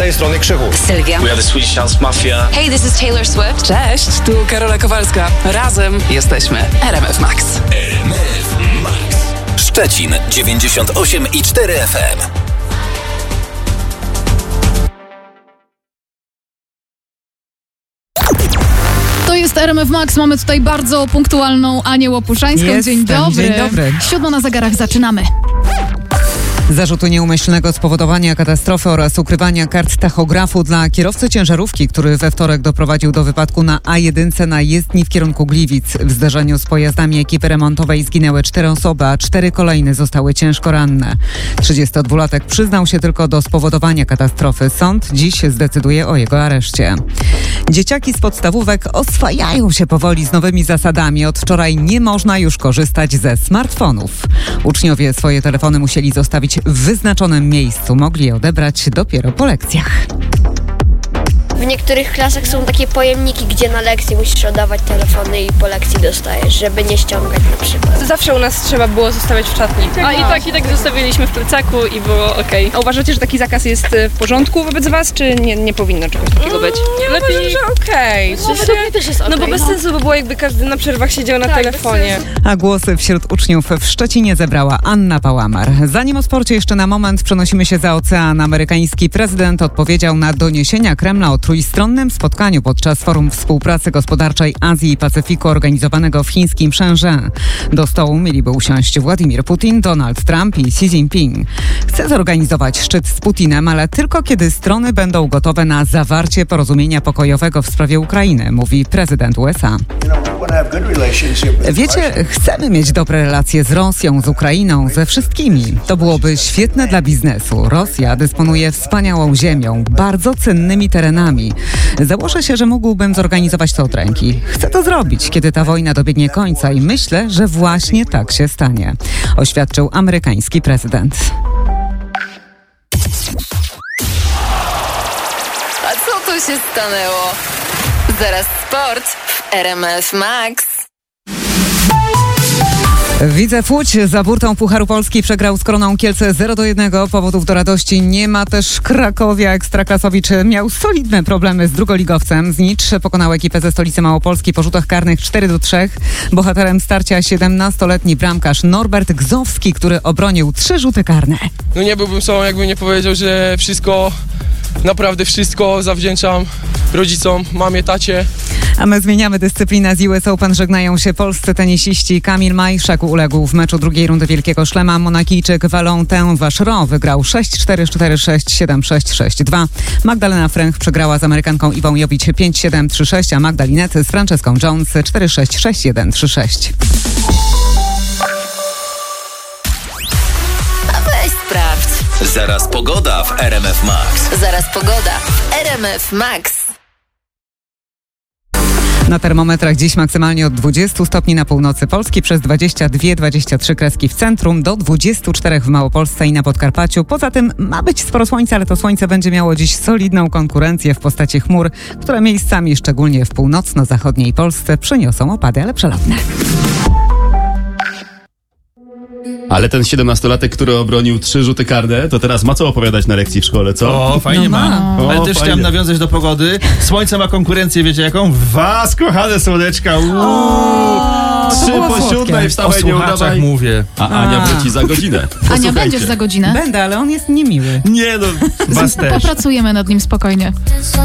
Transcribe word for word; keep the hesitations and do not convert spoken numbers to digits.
tej strony Krzychu. Sylwia. We are the Swedish House Mafia. Hey, this is Taylor Swift. Cześć, tu Karola Kowalska. Razem jesteśmy R M F Max. R M F Max. Szczecin dziewięćdziesiąt osiem i cztery F M. To jest R M F Max. Mamy tutaj bardzo punktualną Anię Łopuszańską. Jestem. Dzień dobry. Dzień dobry. Siódma na zegarach, zaczynamy. Zarzutu nieumyślnego spowodowania katastrofy oraz ukrywania kart tachografu dla kierowcy ciężarówki, który we wtorek doprowadził do wypadku na A jeden na jezdni w kierunku Gliwic. W zderzeniu z pojazdami ekipy remontowej zginęły cztery osoby, a cztery kolejne zostały ciężko ranne. trzydziestodwulatek przyznał się tylko do spowodowania katastrofy. Sąd dziś zdecyduje o jego areszcie. Dzieciaki z podstawówek oswajają się powoli z nowymi zasadami. Od wczoraj nie można już korzystać ze smartfonów. Uczniowie swoje telefony musieli zostawić w wyznaczonym miejscu. Mogli je odebrać dopiero po lekcjach. W niektórych klasach są takie pojemniki, gdzie na lekcji musisz oddawać telefony i po lekcji dostajesz, żeby nie ściągać na przykład. Zawsze u nas trzeba było zostawiać w szatni. A i tak, i tak zostawiliśmy w plecaku i było okej. Okay. A uważacie, że taki zakaz jest w porządku wobec was, czy nie, nie powinno czegoś takiego być? Mm, nie lepiej, uważam, że okej. Okay. W sensie, też jest okay. No bo bez sensu by było, jakby każdy na przerwach siedział na tak, telefonie. A głosy wśród uczniów w Szczecinie zebrała Anna Pałamar. Zanim o sporcie jeszcze na moment przenosimy się za ocean. Amerykański prezydent odpowiedział na doniesienia Kremla o trójstronnym spotkaniu podczas Forum Współpracy Gospodarczej Azji i Pacyfiku organizowanego w chińskim Shenzhen. Do stołu mieliby usiąść Władimir Putin, Donald Trump i Xi Jinping. Chce zorganizować szczyt z Putinem, ale tylko kiedy strony będą gotowe na zawarcie porozumienia pokojowego w sprawie Ukrainy, mówi prezydent U S A. Wiecie, chcemy mieć dobre relacje z Rosją, z Ukrainą, ze wszystkimi. To byłoby świetne dla biznesu. Rosja dysponuje wspaniałą ziemią, bardzo cennymi terenami. Założę się, że mógłbym zorganizować to od ręki. Chcę to zrobić, kiedy ta wojna dobiegnie końca i myślę, że właśnie tak się stanie, oświadczył amerykański prezydent. A co tu się stanęło? Zaraz sport w R M F Max. Widzew Łódź za burtą Pucharu Polski przegrał z Koroną Kielce zero do jednego. Powodów do radości nie ma też Krakowia. Ekstraklasowicz miał solidne problemy z drugoligowcem. Znicz pokonał ekipę ze stolicy Małopolski po rzutach karnych cztery do trzech. Bohaterem starcia siedemnastoletni bramkarz Norbert Gzowski, który obronił trzy rzuty karne. No nie byłbym sobą, jakbym nie powiedział, że wszystko, naprawdę wszystko zawdzięczam rodzicom, mamie, tacie. A my zmieniamy dyscyplinę. Z U S Open żegnają się polscy tenisiści. Kamil Majszak uległ w meczu drugiej rundy Wielkiego Szlema. Monakijczyk Valentin Vacheron wygrał sześć cztery, cztery sześć, siedem sześć, sześć dwa. Magdalena Fręch przegrała z Amerykanką Iwą Jowić pięć siedem, trzy sześć, a Magdalinet z Franceską Jones cztery sześć, sześć jeden, trzy sześć. A weź sprawdź. Zaraz pogoda w R M F Max. Zaraz pogoda w R M F Max. Na termometrach dziś maksymalnie od dwudziestu stopni na północy Polski, przez dwadzieścia dwa dwadzieścia trzy kreski w centrum, do dwudziestu czterech w Małopolsce i na Podkarpaciu. Poza tym ma być sporo słońca, ale to słońce będzie miało dziś solidną konkurencję w postaci chmur, które miejscami, szczególnie w północno-zachodniej Polsce, przyniosą opady, ale przelotne. Ale ten siedemnastolatek, który obronił trzy rzuty karne, to teraz ma co opowiadać na lekcji w szkole, co? O, fajnie no ma. ma. Ale O, też fajnie. chciałem nawiązać do pogody. Słońce ma konkurencję, wiecie jaką? W was, kochane słoneczka. Uuu. Trzy po siódmej, O wstawaj, nie słuchaczach udawaj. mówię. A Ania wróci za godzinę. Ania, Posłuchajcie. będziesz za godzinę? Będę, ale on jest niemiły. Nie no. Was też. Popracujemy nad nim spokojnie.